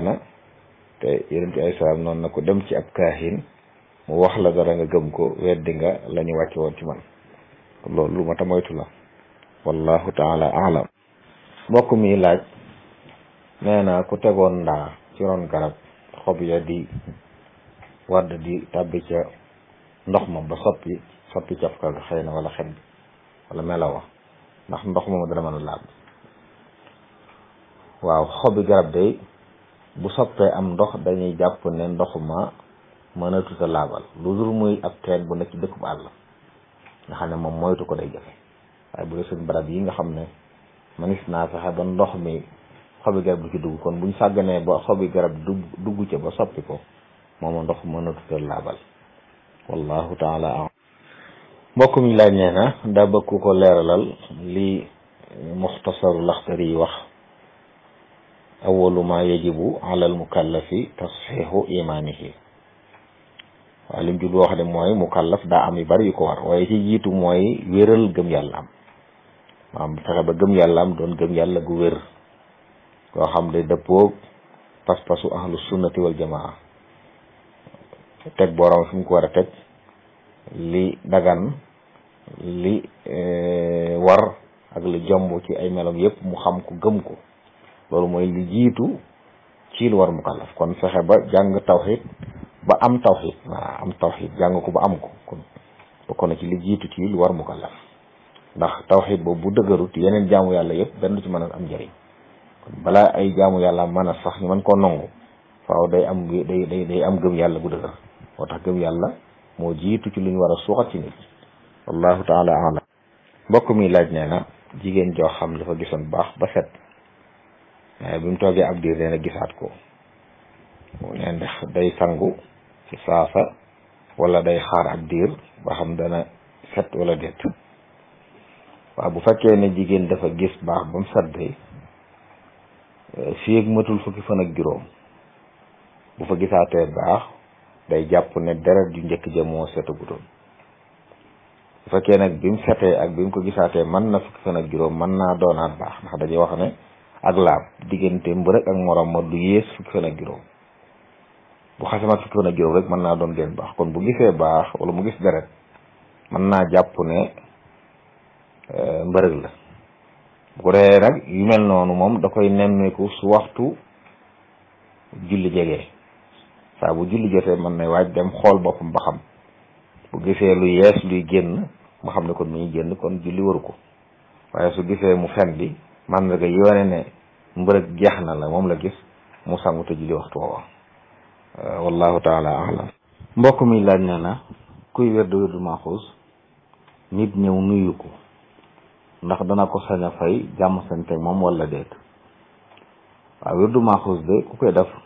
na te yonent bi alayhi salaam noonu na ko dem ci ab kaahin mu wax la dara nga gëm ko weddi nga la ñu wàcce woon ci man loolu lu ma ta moytu la wallahu taala alam mbokk mi laaj nee na ku tegoon ndaa ci ron garab xob ya di wadd di tàbbi ca ndox ma ba soppi cafka ga xëy na wala xet bi wala melawa ndax ndox moom dana mën a laab waaw xobi garab day bu soppee am ndox dañuy jàpp ne ndox ma mën a tuta laabal lu dul muy ab teen bu nekk ci dëkk bu àll nga xam ne moom moytu ko day jafe waaye bu dee suñ barab yi nga xam ne manis naa fexe ba ndox mi xobi garab du ci dugg kon buñ sàgganee ba xobi garab dugg ca ba soppi ko mooma ndox mën a tuta laabal wallahu taala am mbokk mi laaj nee na daa bëgg ko leeralal li muxtasaru laxtari yi wax awalu ma yajibu ala al mukallafi tasxiixu imaanihi waaye lim jublu wax de mooy mukallaf daa am yu bari yu ko war waaye ci jiitu mooy wéral gëm yàlla am maanaam fexe ba gëm yàlla am doon gëm yàlla gu wér koo xam ne dëppoog pas-pasu ahlu sunnati wal jamaa teg borom fi mu ko war a teg li dagan li war ak li jomb ci ay melom yépp mu xam ko gëm ko loolu mooy li jiitu ci lu war mukallaf kon fexe ba jàng tawxid ba am tawxid waaw am tawxid jàng ko ba am ko kon bokk na ci li jiitu ci lu war mukallaf ndax tawxid boobu bu dëgërut yeneen jaamu yàlla yépp benn du ci mën a am njëriñ kon balaa ay jaamu yàlla mën a sax ñu mën koo nangu faaw day am gëm yàlla bu dëgër moo tax gëm yàlla moo jiitu ci lu ñu war a suuxat ci nit wallahu taala alam mbokk mi laaj nee na jigéen joo xam dafa gisoon baax ba set waaye bi mu toogee ab diir nee na gisaat ko nee ndax day sangu ci saasa wala day xaar ab diir ba xam dana set wala déet waaw bu fekkee ne jigéen dafa gis baax ba mu set day fii ak matul fukki fan ak juróom bu fa gisaatee baax day jàpp ne deret ju njëkk ja moo setagutoon bu fekkee nag bi mu setee ak bi mu ko gisaatee mën na fukki fan ak juróom mën naa doonaat baax ndax dañuy wax ne ak laab diggante mbërëg ak morom ma du yées fukki fan ak juróom bu xasamat fukki fan ak juróom rek mën naa doon gën baax kon bu gisee baax wala mu gis deret mën naa jàpp ne mbërëg la bu ko dee nag yu mel noonu moom da koy nemmeeku su waxtu julli jegee saa bu julli jotee mën na waaj dem xool boppam ba xam bu gisee lu yees luy génn mu xam ne kon mi ngi génn kon julli waru ko waaye su gisee mu fen bi man nga yoone ne mbërëg jeex na la moom la gis mu sangu te julli waxtu woowa wallahu taala alam mbokk mi laaj ne na kuy wérdu maaxuus nit ñëw nuyu ko ndax dana ko sañ a fay jàmm sante moom wala déet waaw wérdu maaxuus de ku koy def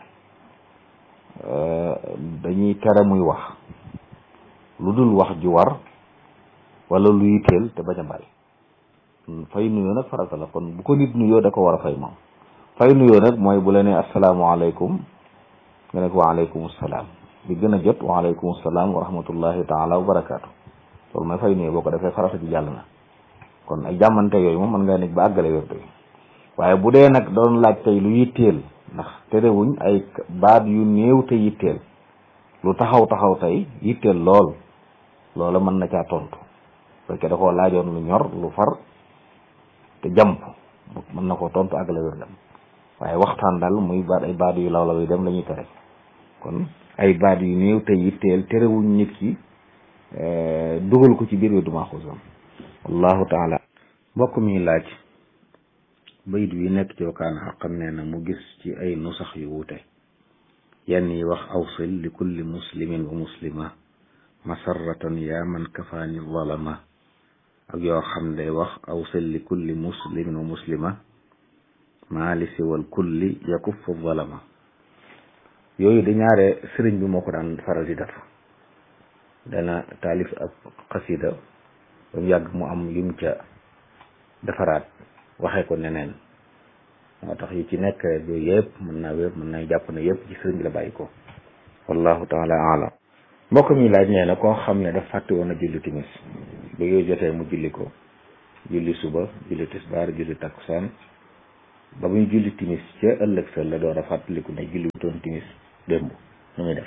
dañuy tere muy wax lu dul wax ju war wala lu yitteel te bañ a bari fay nuyoo nag farata la kon bu ko nit nuyoo da ko war a fay moom fay nuyoo nag mooy bu la nee asalaamaaleykum nga ne ko waaleykum salaam bi gën a jot waaleykum salaam wa rahmatullahi taala wa barakaatu loolu mooy fay nuyoo boo ko defee farata ci jàll na kon ay jàmmante yooyu moom mën ngaa nekk ba àggale wérdu yi waaye bu dee nag doon laaj tey lu yitteel ndax terewuñ ay baat yu néew te yitteel lu taxaw tey yitteel lool loola mën na caa tontu fekkee da koo laajoon lu ñor lu far te jàmp mën na koo tontu àggale wérdam waaye waxtaan daal muy baat ay baat yu law yu dem la ñuy tere kon ay baat yu néew te yitteel terewuñ nit ki dugal ko ci biir wérdu maaxuusam wallahu taala mbokk mi laaj bayit wi nekk ci wakaan xaqan nee na mu gis ci ay nusax yu wuute yenn yi wax awsil li kulli muslimin wa muslima masarratan yaa man kafaani zalama ak yoo xam day wax awsil li kulli muslimin wa muslima maali siwal kulli yakuffu zalama yooyu di ñaare sëriñ bi moo ko daan faral di def dana taalif ak xasida ba mu yàgg mu am yum ca defaraat waxee ko neneen moo tax yi ci nekk yooyu yëpp mën naa wér mën naa jàpp ne yëpp ci sëriñ bi la bàyyi ko wallahu taala alam mbokk mi laaj nee na koo xam ne daf fàtte woon a julli timis ba yooyu jotee mu julli ko julli suba julli tisbaar julli takkusaan ba muy julli timis ca ëllëg sa la door a fàttaliku ne julli toon timis démb nu muy def.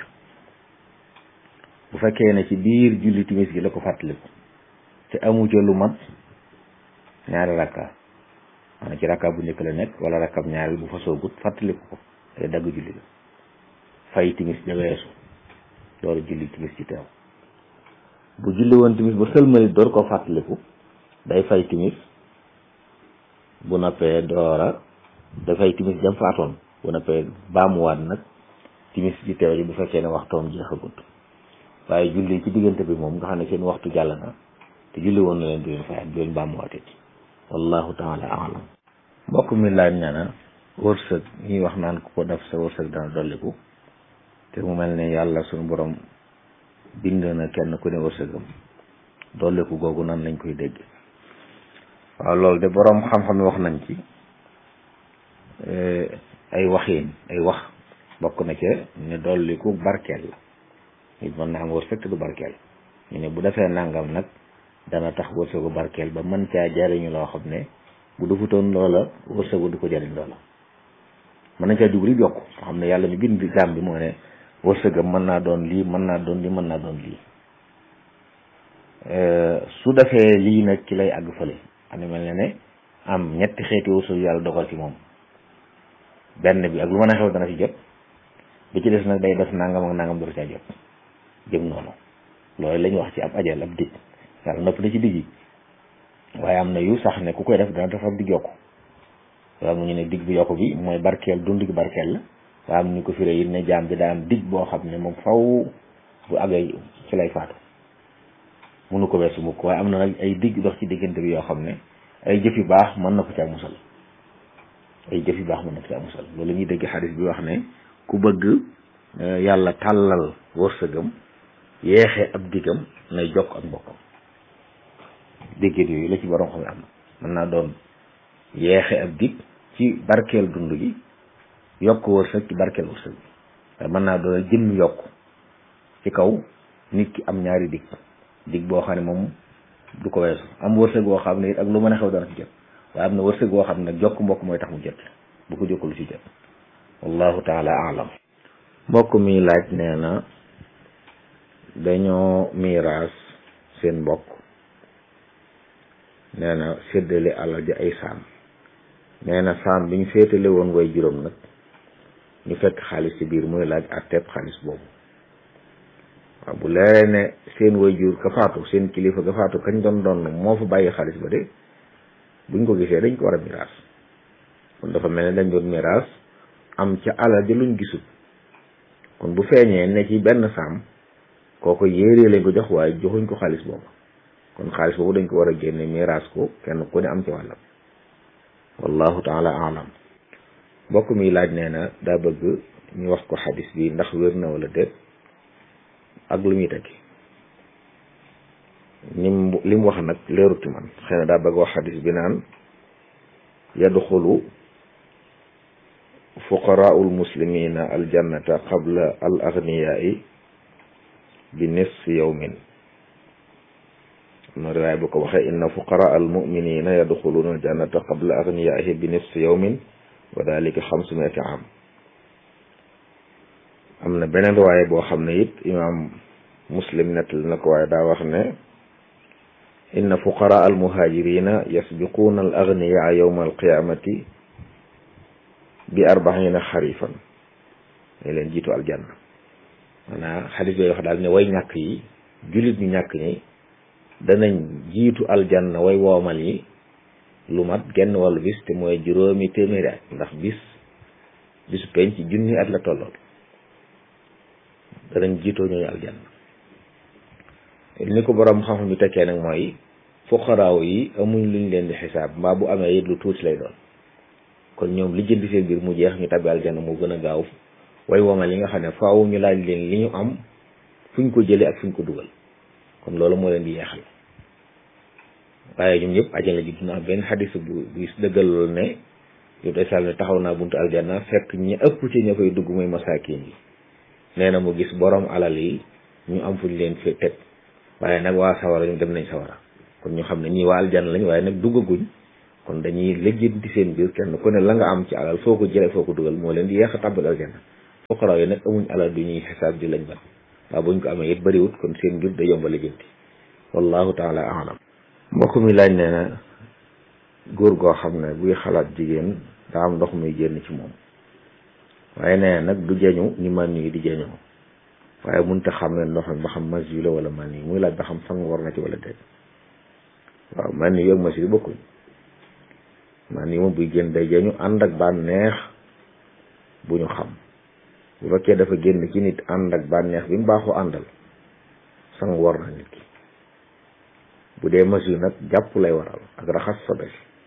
bu fekkee ne ci biir julli timis gi la ko fàttaliku te amu ca lu mat ñaari rakka maanaam ci rakka bu njëkk la nekk wala rakkab ñaari bu fa soogut fàttaliku ko day dagg julli la fay timis ja weesu door julli timis ci teew. bu julli woon timis ba sëlmali door ko fàttaliku day fay timis bu noppee doora dafay timis jam faatoon bu noppee baamuwaat nag timis ci teew ji bu fekkee ne waxtoom jeexagut. waaye julli ci diggante bi moom nga xam ne seen waxtu jàll na te julli woon na leen di leen fayat di leen baamuwaatee wallahu taala alam. mbokk mi laaj na na wërsëg ñuy wax naan ku ko def sa wërsëg dana dolliku te mu mel ne yàlla suñu borom bind na kenn ku ne wërsëgam dolliku googu nan lañ koy dégg. waaw loolu de borom xam-xam wax nañ ci ay waxiin ay wax bokk na ca ne dolliku barkeel la nit mën naa am wërsëg te du barkeel ñu ne bu defee nangam nag dana tax wërsëgu barkeel ba mën caa jariñu loo xam ne bu defutoon loola wërsëgu du ko jariñ loola mën nañ caa jubli yokk nga xam ne yàlla mi bind jaam bi moo ne wërsëgam mën naa doon lii mën naa doon lii mën naa doon lii su defee lii nag ci lay àgg fële xam ne mel ne am ñetti xeeti wërsëg yàlla dogal ci moom benn bi ak lu mën a xew dana ci jot bi ci des nag day def nangam ak nangam dootu caa jot jëm noonu loolu la ñuy wax ci ab ajal ab dig yàlla nopp na ci digg yi waaye am na yu sax ne ku koy def dana tax ab dig yokku waaye am na ñu ne dig bi yokku bi mooy barkeel dund gi barkeel la waaye am ñu ko firee it ne jaam bi daa am dig boo xam ne moom faw bu àggee ci lay faatu mënu ko weesu mukk waaye am na nag ay dig dox ci diggante bi yoo xam ne ay jëf yu baax mën na ko caa musal ay jëf yu baax mën na ko caa musal loolu la ñuy dégg xadis bi wax ne ku bëgg yàlla tàllal wërsëgam yeexe ab diggam nay jokk ak mbokkam déggéet yooyu la ci borom xam ne am mën naa doon yeexe ab dig ci barkeel dund gi yokk wërsëg ci barkeel wërsëg bi waaye mën naa doon jëmm yokk ci kaw nit ki am ñaari dig boo xam ne moom du ko weesu am wërsëg boo xam ne it ak lu mën a xew dana ci jot waaye am na wërsëg boo xam ne nag jokk mbokk mooy tax mu jot bu ko jokkul ci jot wallahu taala alam. mbokk mi laaj nee na dañoo miiraas seen mbokk nee na séddale alal ji ay saam nee na saam bi ñu féetale woon way juróom nag ñu fekk xaalis ci biir muy laaj àtteeb xaalis boobu. waaw bu leeree ne seen way jur ka faatu seen kilifa ka faatu kañ doon moo fa bàyyi xaalis ba de buñ ko gisee dañ ko war a miraas kon dafa mel ne dañ doon miraas am ca alal ja luñ gisul kon bu feeñee ne ci benn saam kooku yéeree lañ ko jox waaye joxuñ ko xaalis boobu kon xaalis boobu dañ ko war a génne miraas ko kenn ku ne am ci wàllam wallahu taala alam. mbokk mi laaj nee na daa bëgg ñu wax ko xadis bi ndax wér na wala déet ak lu muy tekki li mu wax nag leerut ci man xëy na daa bëgg wax xadis bi naan yadxulu fuqaraul muslimina aljannata qabla al aghniyai bi nisfi yawmin no riwaay bu ko waxee inna fuqara al muminina yadxuluna aljannata qabla aghniyaihi bi nisfi yawmin wa dalika 500 am. am na beneen riwaay boo xam ne it imaam muslim nettali na ko waaye daa wax ne inna fuqara al muhajirina yasbiquuna al aghniyaa yawma al qiyamati bi 40 xarifan ne leen jiitu aljanna maanaam xadis yooyu wax daal ne way ñàkk yi jullit ñu ñàkk ñi danañ jiitu aljanna way woomal yi lu mat genn wàllu bis te mooy juróomi téeméeri at ndax bisu penc ci junni at la tolloon danañ jiitoo ñooñu aljanna ni ko borom xam-xam bi tekkee nag mooy fuqaraaw yi amuñ luñ leen di xisaab mbaa bu amee it lu tuuti lay doon kon ñoom li jënd seen biir mu jeex ñu tabbi aljanna moo gën a gaaw way womal yi nga xam ne faaw ñu laaj leen li ñu am fuñ ko jëlee ak fuñ ko dugal kon loolu moo leen di yeexal waaye ñoom ñëpp aljanna ji dina am benn xadis bu dëggal loolu ne yow day sal ne taxaw naa buntu aljanna fekk ñi ëpp ci ña koy dugg muy masaakin yi nee na mu gis borom alal yi ñu am fuñ leen fi teg waaye nag waa sawara ñu dem nañ sawara kon ñu xam ne ñii waa aljanna lañ waaye nag duggaguñ kon dañuy lijjanti seen biir kenn ku ne la nga am ci alal foo ko jëlee foo ko dugal moo leen di yeex a tàbbal aljanna fuqaraa yi nag amuñ alal du ñuy xisaab di lañ ban waaw buñ ko amee it bëriwut kon seen biir day yomba lijjanti wallahu taala alam mbokk mi laaj nee na góor goo xam ne buy xalaat jigéen daa am ndox muy génn ci moom waaye nee nag du jeñu ni man yi di jeñoo waaye mënut a xam ne ndox mi ba xam mas yu la wala man yi muy laaj ba xam sang war na ci wala déet waaw man yi ak mas yu bokkuñ man yi moom buy génn day jeñu ànd ak bànneex bu ñu xam bu fekkee dafa génn ci nit ànd ak bànneex bi mu baaxoo àndal sang war na nit ki bu dee mas yu nag jàpp lay waral ak raxas sobe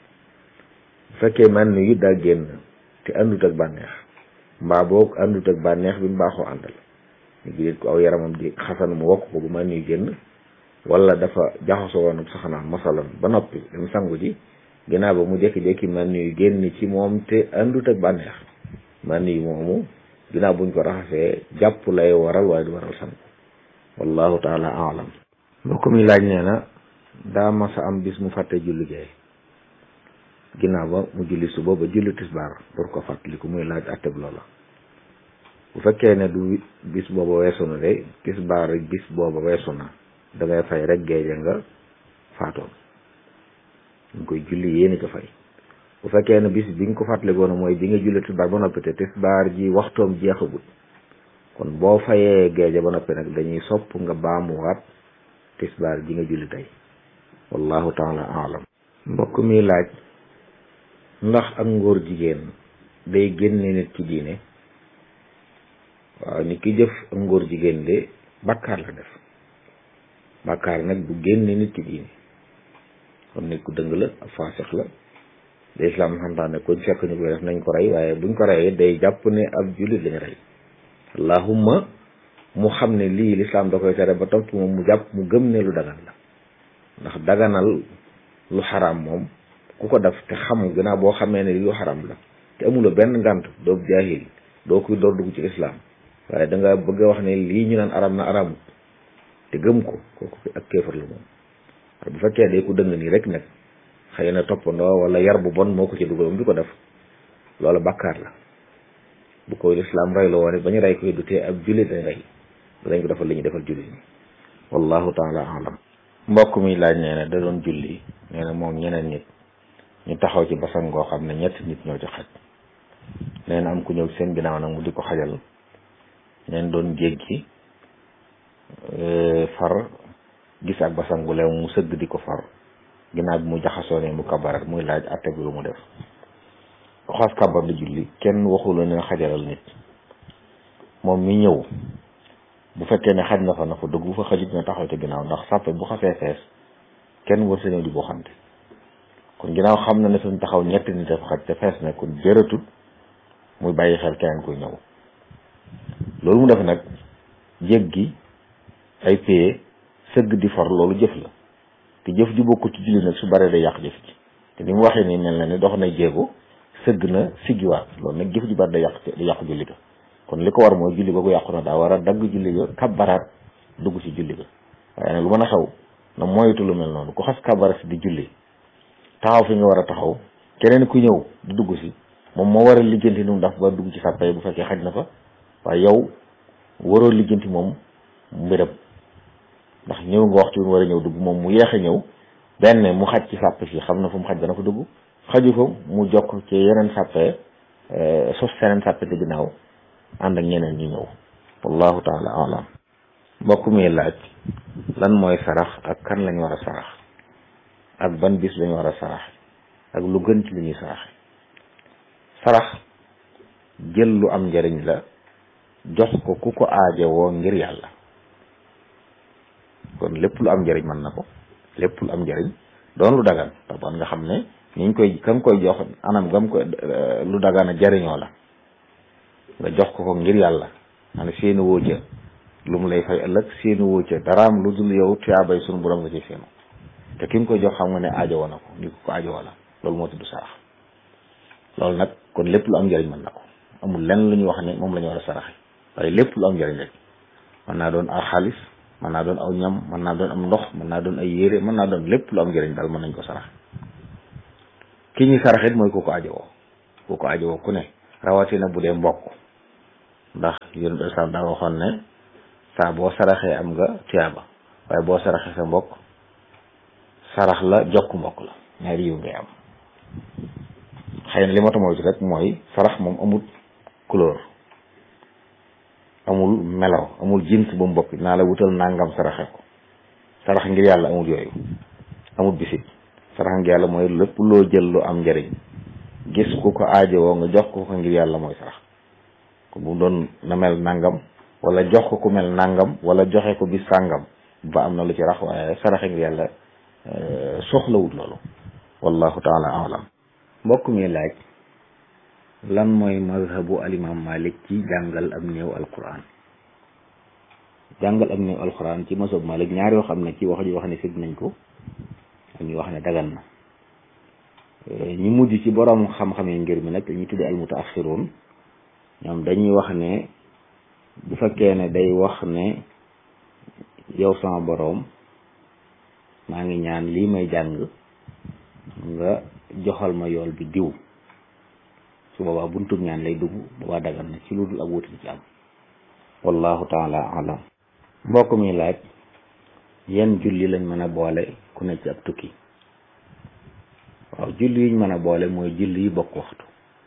bu fekkee man yu daa génn te àndut ak bànneex mbaa boog àndut ak bànneex bi mu baaxoo àndal ñu ngi ko aw yaramam di xasan mu wokk ko bu man yu génn wala dafa jaxasoo woon saxanaam masalan ba noppi dem sangu ji ginnaaw ba mu jékki-jékki man yu génn ci moom te àndut ak bànneex man yu moomu ginnaaw buñ ko raxasee jàpp lay waral waaye du waral sangu wallahu taala alam mbokk mi laaj nee na daa masa am bis mu fàtte julli gee ginnaaw ba mu julli suba ba julli tisbaar pour ko fàttaliku muy laaj atteb loola bu fekkee ne du bis booba weesu na de tisbaar rek bis booba weesu na dangay fay rek géeje nga faatoon ñu koy julli yéeni ko fay bu fekkee ne bis bi nga ko fàttalikoon mooy bi nga julli tisbaar ba noppi te tisbaar ji waxtoom jeexagut kon boo fayee géeje ba noppi nag dañuy sopp nga baamuwaat tisbaar ji nga julli tey wallahu taala alam mbokk mi laaj ndax ak ngóor jigéen day génne nit ci diine waaw nit ki jëf ak ngóor jigéen de bàkkaar la def bàkkaar nag du génne nit ci diine kon nit ku dëng la ak faasix la lislaam xamtaane ko fekk ñu koy def nañ ko rey waaye buñ ko reyee day jàpp ne ab jullit lañ rey allahumma mu xam ne lii lislaam da koy tere ba topp moom mu jàpp mu gëm ne lu dagan la ndax daganal lu xaraam moom ku ko def te xam gannaaw boo xamee ne lu xaraam la te amuloo benn ngànt doo jaahil doo koy door dugg ci lislaam waaye da nga bëgg a wax ne lii ñu naan araam na araamut te gëm ko kooku ak kéefar la moom waaye bu fekkee day ko dëng nii rek nag xëy na toppandoo wala yar bu bon moo ko ci dugal di ko def loolu bàkkaar la bu koy lislaam rey la woon ba ñu rey koy du tee ab jullit lañ rey danañ ko defal li ñu defal jullit ñi wallahu taala alam mbokk mi laaj nee na da doon julli nee na moom ñeneen nit ñu taxaw ci basan goo xam ne ñetti nit ñoo ci xaj nee na am ku ñëw ci seen ginnaaw nag mu di ko xajal neen doon jéggi far gis ak basan gu leew mu sëgg di ko far ginnaaw bi mu jaxasoo ne mu kabarat muy laaj atte bi lu mu def xas kabar di julli kenn waxula ne xajalal nit moom mi ñëw bu fekkee ne xaj na fa na fa dugg bu fa xajut na taxaw ci ginnaaw ndax sàppe bu xasee fees kenn war sa ñëw di boo xamte kon ginnaaw xam na ne suñ taxaw ñetti nit dafa xaj te fees na kon jërëtut muy bàyyi xel keneen kuy ñëw loolu mu def nag jéggi ay paye sëgg di far loolu jëf la te jëf ji bokku ci julli nag su baree day yàq jëf ji te ni mu waxee nii mel na ne dox na jéego sëgg na siggiwaat loolu nag jëf ji bari day yàq julli ga kon li ko war mooy julli ba ko yàqu na daa war a dagg julli ga kabbaraat dugg ci julli ga waaye nag lu mën a xew na moytu lu mel noonu ku xas kabbaraat si di julli taxaw fi nga war a taxaw keneen ku ñëw di dugg si moom moo war a lijjanti nu mu daf ba dugg ci sàppe bu fekkee xaj na fa waaye yow waroo lijjanti moom mbiram ndax ñëw nga waxtu war a ñëw dugg moom mu yeex a ñëw benn mu xaj ci sàppe si xam na fu mu xaj dana fa dugg xaju fa mu jokk ci yeneen sàppe sos seneen sàppe te ginnaaw ànd ak ñeneen ñi ñëw wallahu taala alam mbokk mi laaj lan mooy sarax ak kan lañ war a sarax ak ban bis lañ war a sarax ak lu gën ci li ñuy saraxe sarax jël lu am njariñ la jox ko ku ko aajowoo ngir yàlla kon lépp lu am njariñ mën na ko lépp lu am njariñ doon lu dagan taban nga xam ne niñ koy kam koy jox anam gam ko lu dagana jariñoo la nga jox ko ngir yàlla man seeni woo ca lu mu lay fay ëllëg seeni woo ca daraam lu dul yow tuyaabay sunu borom nga ci seenu te ki nga koy jox xam nga ne aajowoo na ko ni ko aajowoo la loolu moo tudd sarax loolu nag kon lépp lu am njariñ mën na ko amul lenn lu ñuy wax ne moom la ñu war a saraxe waaye lépp lu am njariñ rek mën naa doon aw xaalis mën naa doon aw ñam mën naa doon am ndox mën naa doon ay yére mën naa doon lépp lu am njariñ daal mën nañ ko saraxe ki ñu saraxit mooy ku ko ajowoo ku ne rawatina bu dee mbokk, ndax yonent bi daa waxoon ne saa boo saraxee am nga tiyaaba, waaye boo saraxee sa mbokk sarax la jokk mbokk la, ñaari yiw ngay am. xëy na li ma tamoo ci rek mooy sarax moom amul couleur, amul melaw, amul jins ba mu bokk naa la wutal nangam saraxe ko. sarax ngir yàlla amul yooyu, amul bisit. sarax ngir yàlla mooy lépp loo jël lu am njëriñ gis ku ko aajowoo nga jox ko ngir yàlla mooy sarax. ko bu doon na mel nangam wala jox ko ku mel nangam wala joxe ko bis sàngam ba am na lu ci rax, waaye saraxe ngir yàlla soxlawut loolu. wallahu taala alam. mbokk mi laaj lan mooy mazhabu alimam Malik ci jàngal am néew alquran. jàngal am néew alquran ci mazhab Malik ñaar yoo xam ne ci wax ji wax ne sib nañ ko ak ñu wax ne dagan na. ñu mujj ci borom xam-xam yi ngir mi nag dañuy tudde almutaaxiroon, ñoom dañuy wax ne bu fekkee ne day wax ne yow sama boroom maa ngi ñaan lii may jàng nga joxal ma yool bi diw, su boobaa buntub ñaan lay dugg, boobaa dagan na ci lu dul ak wuti ci am. wallahu taala alam. mbokk mi laaj yan julli lañ mën a boole ku ne ci ab tukki. waaw julli yiñ mën a boole mooy julli yi bokk waxtu.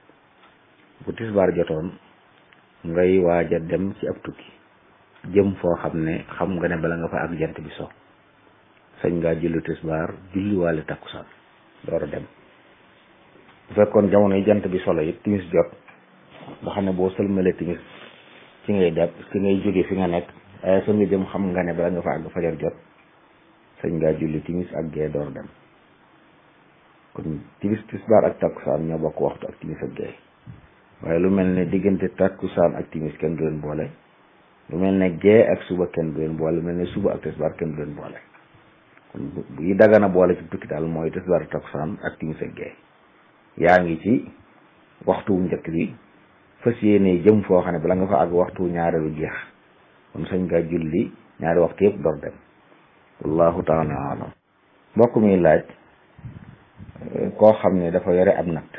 bu tisbaar jotoon ngay waaj a dem ci ab tukki jëm foo xam ne xam nga ne bala nga fa ak jant bi so, sañ ngaa julli tisbaar julli waale takkusaan door a dem. bu fekkoon jamono yi jant bi solo it timis jot nga xam ne boo sëlmalee timis ci ngay dem ci ngay jóge fi nga nekk ay sa nga jëm xam nga ne bala nga fa àgg fajar jot, sañ ngaa julli timis ak gee door dem. kon tisbaar ak takkusaan ñoo bokk waxtu ak timis ak gee, waaye lu mel ne diggante takkusaan ak timis kenn du leen boole, lu mel ne gee ak suba kenn du leen boole, lu mel ne suba ak tisbaar kenn du leen boole. kon bu yi dagana boole ci tukki daal mooy tisbaar ak takkusaan ak timis ak gee. yaa ngi ci waxtu wu njëkk bi fas yéene jëm foo xam ne bala nga fa àgg waxtu ñaareelu jeex, kon sañ nga julli ñaari waxtu yëpp door dem. wallahu taala alam. mbokk mi laaj koo xam ne dafa yore ab natt,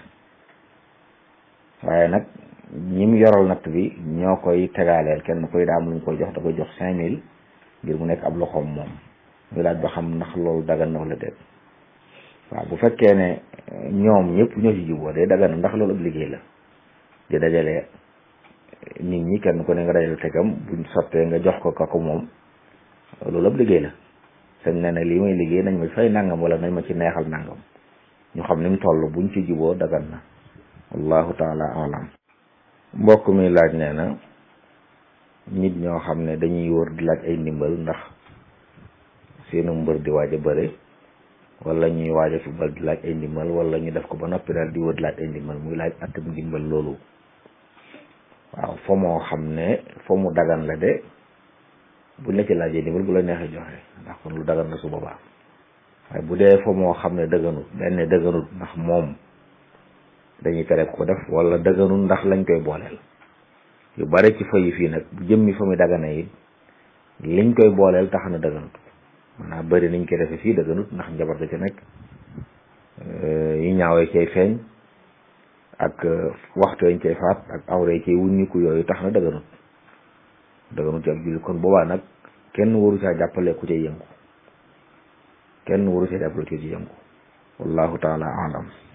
waaye nag ñim yoral natt bi ñoo koy tegaaleel, kenn koy daam luñ koy jox, da koy jox 5000 ngir mu nekk ab loxoom moom. ñu laaj ba xam ndax loolu dagan na wala déet. waaw bu fekkee ne ñoom ñëpp ñoo ci juboo day dagan, ndax loolu ab liggéey la di dajale nit ñi kenn ku ne nga dajale tegam buñ sottee nga jox ko kako moom, loolu ab liggéey la. sañ na ne lii may liggéey nañ ma fay nangam wala nañ ma ci neexal nangam, ñu xam ni mu toll buñ ci juboo dagan na. wallahu taala alam. mbokk mi laaj nee na nit ñoo xam ne dañuy wër di laaj ay ndimbal ndax seenu mbër di waaj a bëre, wala ñuy waaj a football di laaj ay ndimbal, wala ñu def ko ba noppi daal di wër laaj ay ndimbal, muy laaj atam ndimbal loolu. waaw fa moo xam ne fa mu dagan la de buñ la ci laajee ndimbal bu la neexee joxe, ndax kon lu dagan la su boobaa. waaye bu dee fa moo xam ne dëgganut, benn dëgganut ndax moom dañuy tere ko def, wala dëgganut ndax lañ koy booleel. yu bare ci fa yi fii nag bu jëmmi fa muy dagana yi liñ koy booleel tax na dëgganut. maanaam bëri niñ koy defee fii dëgganut ndax njabar da ci nekk, yi ñaawee cay feeñ ak waxtu yañ cay faat ak awre cay wuññiku, yooyu tax na dëgganut ci ak julli. kon boobaa nag kenn waru caa jàppale ku cay yëngu, kenn waru caa jàppale ku ci yëngu. wallahu taala alam.